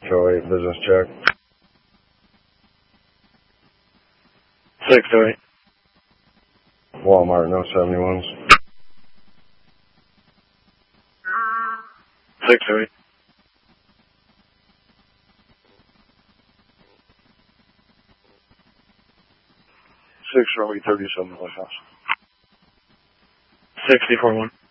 608 business check. 608. Walmart, no 71s. 608. 608 37 White House. 641.